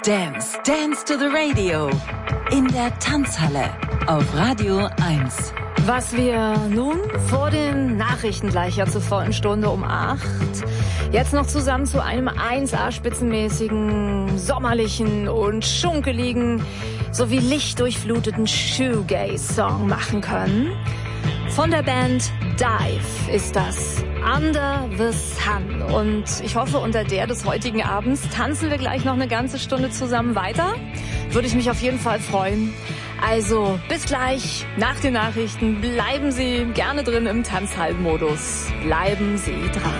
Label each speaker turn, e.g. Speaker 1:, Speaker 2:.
Speaker 1: Dance, Dance to the Radio. In der Tanzhalle auf Radio 1.
Speaker 2: Was wir nun vor den Nachrichten gleich ja zur vollen Stunde um 8 jetzt noch zusammen zu einem 1A-spitzenmäßigen, sommerlichen und schunkeligen sowie lichtdurchfluteten Shoegaze-Song machen können. Von der Band Dive ist das Under the Sun. Und ich hoffe, unter der des heutigen Abends tanzen wir gleich noch eine ganze Stunde zusammen weiter. Würde ich mich auf jeden Fall freuen. Also bis gleich nach den Nachrichten. Bleiben Sie gerne drin im Tanzhallenmodus. Bleiben Sie dran.